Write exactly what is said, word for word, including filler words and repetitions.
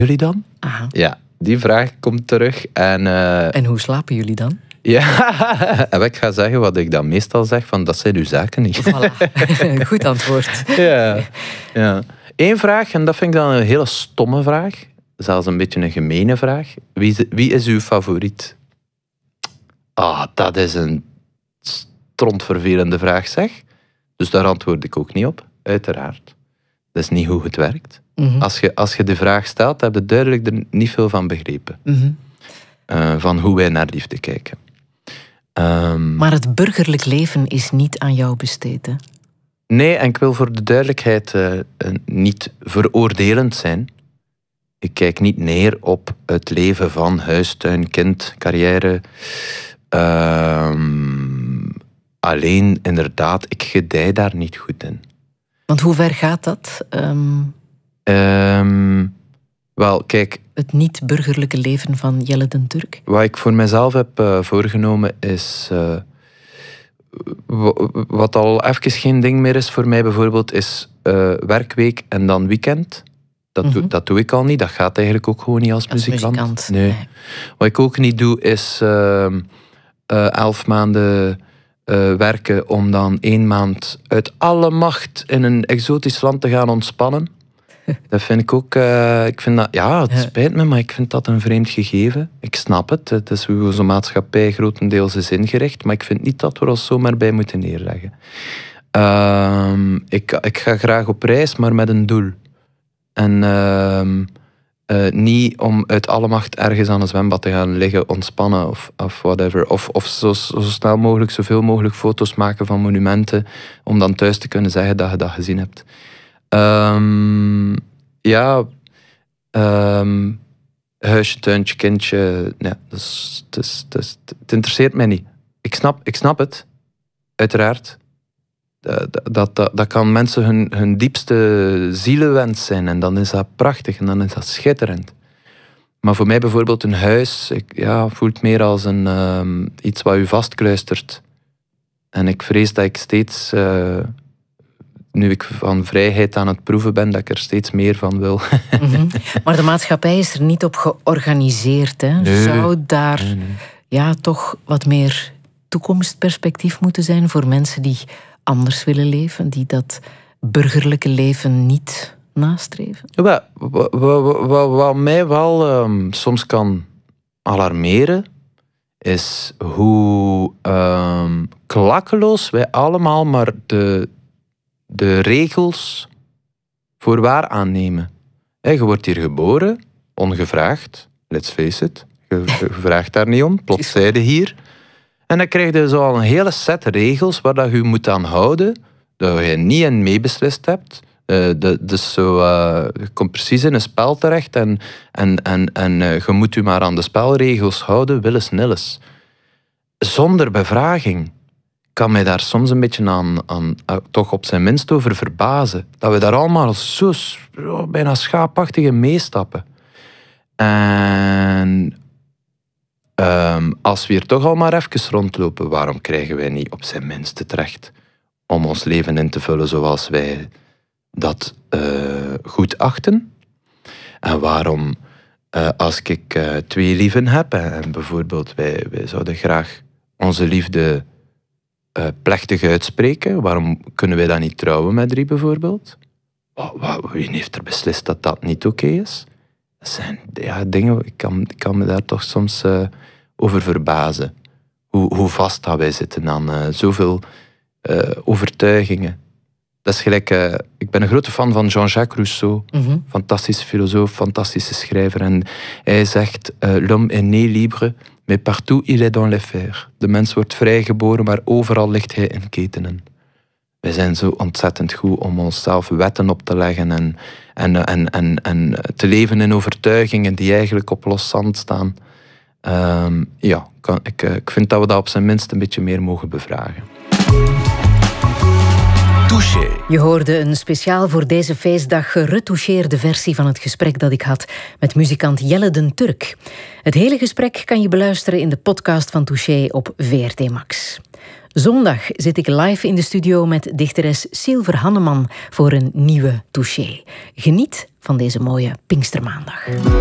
Jullie dan? Aha. Ja, die vraag komt terug. En, uh... en hoe slapen jullie dan? Ja, en ik ga zeggen wat ik dan meestal zeg, van dat zijn uw zaken niet. Voilà, goed antwoord. Ja, ja. Eén vraag, en dat vind ik dan een hele stomme vraag. Zelfs een beetje een gemene vraag. Wie is, wie is uw favoriet? Ah, dat is een strontvervelende vraag, zeg. Dus daar antwoord ik ook niet op, uiteraard. Dat is niet hoe het werkt. Mm-hmm. Als je, als je de vraag stelt, heb je duidelijk er niet veel van begrepen. Mm-hmm. Uh, van hoe wij naar liefde kijken. Um, maar het burgerlijk leven is niet aan jou besteed, hè? Nee, en ik wil voor de duidelijkheid uh, niet veroordelend zijn. Ik kijk niet neer op het leven van huis, tuin, kind, carrière. Uh, alleen, inderdaad, ik gedij daar niet goed in. Want hoe ver gaat dat? Um... Um, wel, kijk... Het niet-burgerlijke leven van Jelle den Turk? Wat ik voor mezelf heb uh, voorgenomen is... Uh, wat al even geen ding meer is voor mij bijvoorbeeld, is uh, werkweek en dan weekend. Dat, mm-hmm. doe, dat doe ik al niet. Dat gaat eigenlijk ook gewoon niet als, als muzikant. muzikant. Nee. Nee. Wat ik ook niet doe, is uh, uh, elf maanden uh, werken om dan één maand uit alle macht in een exotisch land te gaan ontspannen. Dat vind ik ook... Uh, ik vind dat, ja, het spijt me, maar ik vind dat een vreemd gegeven. Ik snap het. Het is hoe onze maatschappij grotendeels is ingericht, maar ik vind niet dat we ons zomaar bij moeten neerleggen. Uh, ik, ik ga graag op reis, maar met een doel. En uh, uh, niet om uit alle macht ergens aan een zwembad te gaan liggen, ontspannen of, of whatever. Of, of zo, zo snel mogelijk, zoveel mogelijk foto's maken van monumenten, om dan thuis te kunnen zeggen dat je dat gezien hebt. Um, ja, um, huisje, tuintje, kindje, ja, dus, dus, dus, het interesseert mij niet. Ik snap, ik snap het, uiteraard. Dat, dat, dat, dat kan mensen hun, hun diepste zielenwens zijn en dan is dat prachtig en dan is dat schitterend. Maar voor mij bijvoorbeeld een huis, ik, ja, voelt meer als een, um, iets wat u vastkluistert. En ik vrees dat ik steeds... Uh, nu ik van vrijheid aan het proeven ben, dat ik er steeds meer van wil. Mm-hmm. Maar de maatschappij is er niet op georganiseerd. Hè? Nee. Zou daar nee, nee. Ja, toch wat meer toekomstperspectief moeten zijn voor mensen die anders willen leven, die dat burgerlijke leven niet nastreven? Wat, wat, wat, wat, wat mij wel um, soms kan alarmeren, is hoe um, klakkeloos wij allemaal maar de... de regels voor waar aannemen. He, je wordt hier geboren, ongevraagd, let's face it. Je, je vraagt daar niet om, plots zijde hier. En dan krijg je zo al een hele set regels waar dat je moet aan houden, dat je niet in meebeslist hebt. Uh, de, dus zo, uh, je komt precies in een spel terecht en, en, en, en uh, je moet je maar aan de spelregels houden, willens nillens. Zonder bevraging. Kan mij daar soms een beetje aan, aan uh, toch op zijn minst over verbazen. Dat we daar allemaal zo, zo bijna schaapachtig in meestappen. En um, als we hier toch al maar even rondlopen, waarom krijgen wij niet op zijn minst het recht om ons leven in te vullen zoals wij dat uh, goed achten? En waarom, uh, als ik uh, twee lieven heb, en bijvoorbeeld wij, wij zouden graag onze liefde Uh, plechtig uitspreken. Waarom kunnen wij dan niet trouwen met drie bijvoorbeeld? Wat, wat, wie heeft er beslist dat dat niet oké okay is? Dat zijn ja, dingen, ik kan, ik kan me daar toch soms uh, over verbazen. Hoe, hoe vast dat wij zitten aan uh, zoveel uh, overtuigingen. Dat is gelijk, uh, ik ben een grote fan van Jean-Jacques Rousseau. Mm-hmm. Fantastische filosoof, fantastische schrijver. En hij zegt, uh, l'homme est né libre, mais partout il est dans les fers. De mens wordt vrijgeboren, maar overal ligt hij in ketenen. Wij zijn zo ontzettend goed om onszelf wetten op te leggen en, en, en, en, en te leven in overtuigingen die eigenlijk op los zand staan. Um, ja, kan, ik, ik vind dat we dat op zijn minst een beetje meer mogen bevragen. Touché. Je hoorde een speciaal voor deze feestdag geretoucheerde versie van het gesprek dat ik had met muzikant Jelle den Turk. Het hele gesprek kan je beluisteren in de podcast van Touché op V R T Max. Zondag zit ik live in de studio met dichteres Silver Hanneman voor een nieuwe touché. Geniet van deze mooie Pinkstermaandag.